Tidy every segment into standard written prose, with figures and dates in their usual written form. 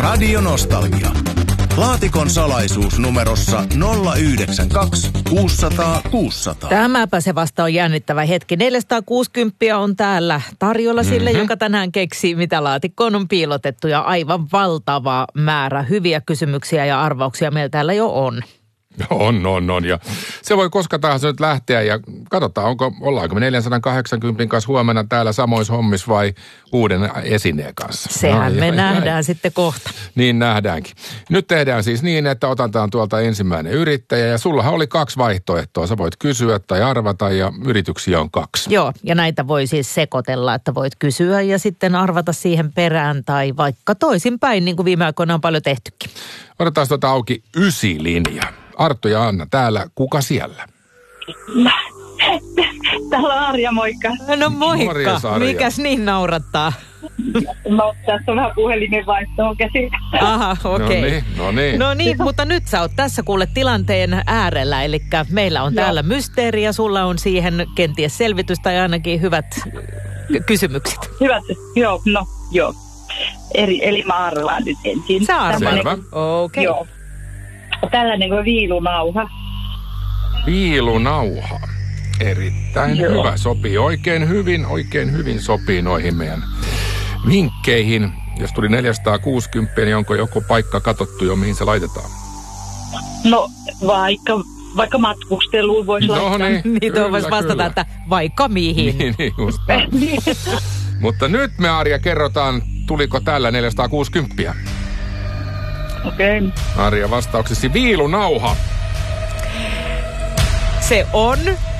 Radio Nostalgia. Laatikon salaisuus numerossa 092 600 600. Tämäpä se vasta on jännittävä hetki. 460 on täällä tarjolla sille, joka tänään keksii, mitä laatikkoon on piilotettu. Ja aivan valtava määrä hyviä kysymyksiä ja arvauksia meillä täällä jo on. On. Ja se voi koska tahansa nyt lähteä ja katsotaan, ollaanko me 480 kanssa huomenna täällä samoissa hommissa vai uuden esineen kanssa. Sehän me nähdään sitten kohta. Niin nähdäänkin. Nyt tehdään siis niin, että otetaan tuolta ensimmäinen yrittäjä ja sullahan oli 2 vaihtoehtoa. Sä voit kysyä tai arvata ja yrityksiä on 2. Joo, ja näitä voi siis sekoitella, että voit kysyä ja sitten arvata siihen perään tai vaikka toisinpäin, niin kuin viime aikoina on paljon tehtykin. Otetaan auki 9-linja. Arttu ja Anna täällä. Kuka siellä? Täällä on Arja, moikka. No moikka. Morjes, Arja. Mikäs niin naurattaa? No, tässä on vähän puhelimen vaihtoa käsi. Aha, okei. No niin, mutta nyt sä oot tässä kuule tilanteen äärellä. Eli meillä on täällä mysteeri ja sulla on siihen kenties selvitys tai ainakin hyvät kysymykset. Hyvät, joo. Eli mä arvaan nyt ensin. Sä arvaat. Selvä. Okei. Joo. Tällainen kuin viilunauha. Viilunauha. Erittäin hyvä. Sopii oikein hyvin sopii noihin meidän vinkkeihin. Jos tuli 460, niin onko joku paikka katsottu jo, mihin se laitetaan? No, vaikka matkusteluun voisi laittaa. Niin tuo voisi vastata, että vaikka mihin. Niin just näin. Mutta nyt me, Arja, kerrotaan, tuliko tällä 460. Okei. Arja, vastauksesi viilunauha. Se on...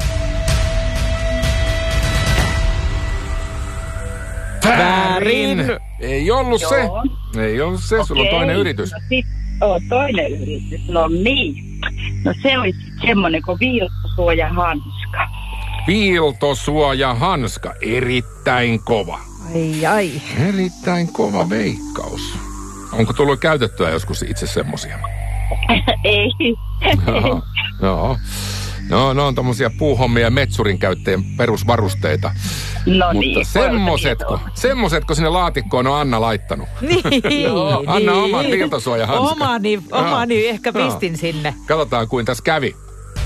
Väärin. Ei ollut Joo. se. Ei ollut se. Sulla on toinen yritys. No sit toinen yritys. No niin. No se olisi semmoinen kuin viiltosuojahanska. Viiltosuojahanska. Erittäin kova. Ai. Erittäin kova veikkaus. Onko tullut käytettyä joskus itse semmosia? Ei. Joo. No, ne on tommosia puuhommia metsurin käyttäjien perusvarusteita. No mutta niin. semmosetko sinne laatikkoon on Anna laittanut? Niin. Anna oman viiltosuojahanskan. Omani ehkä pistin sinne. Katsotaan, kuin tässä kävi.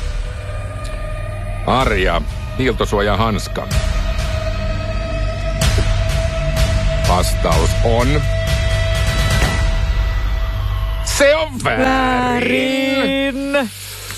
Arja, viiltosuojahanska. Vastaus on... Se on väärin!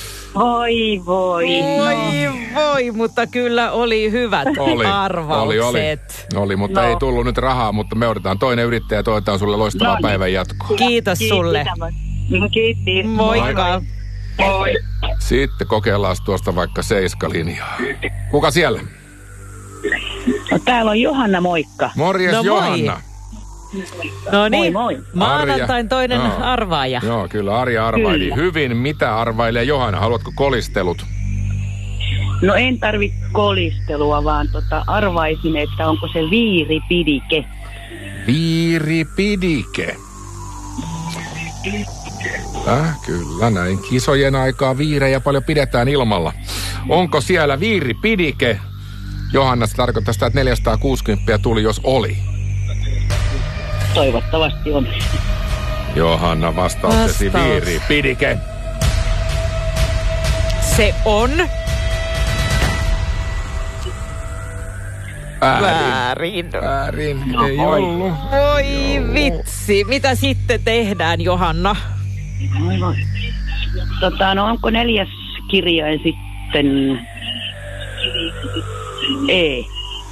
Voi. Mutta kyllä oli hyvät arvaukset. Oli, mutta ei tullut nyt rahaa, mutta me odotetaan toinen yrittäjä ja toivotaan sulle loistavaa päivän jatkoa. Kiitos sulle. Kiitos. Moikka. Moi. Sitten kokeillaan tuosta vaikka 7-linjaa. Kuka siellä? No, täällä on Johanna, moikka. Morjes, No moi. Johanna. No niin, Moi. maanantain toinen Joo. arvaaja. Joo, kyllä Arja arvaili hyvin. Mitä arvailee Johanna? Haluatko kolistelut? No en tarvitse kolistelua, vaan arvaisin, että onko se viiripidike. Viiripidike. Kyllä, näin kisojen aikaa viirejä paljon pidetään ilmalla. Onko siellä viiripidike? Johanna, se tarkoittaa sitä, että 460 tuli, jos oli. Toivottavasti on. Johanna, vastauksesi viiripidike. Se on... Väärin. Ei ollut. Voi vitsi. Mitä sitten tehdään, Johanna? No onko 4. kirjain sitten E?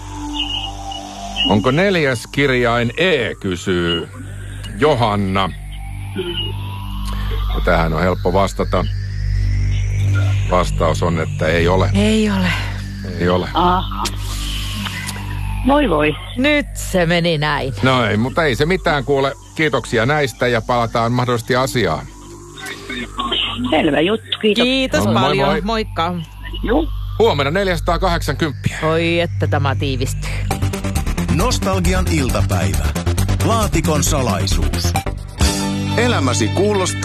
Onko 4. kirjain E, kysyy Johanna. Ja tähän on helppo vastata. Vastaus on, että ei ole. Ei ole. Aha. Voi. Nyt se meni näin. No ei, mutta ei se mitään, kuule. Kiitoksia näistä ja palataan mahdollisesti asiaan. Selvä juttu, kiitos. Kiitos Moi, paljon. moi. Moikka. Joo. Huomenna 480. Oi, että tämä tiivistyy. Nostalgian iltapäivä. Laatikon salaisuus. Elämäsi kuulostaa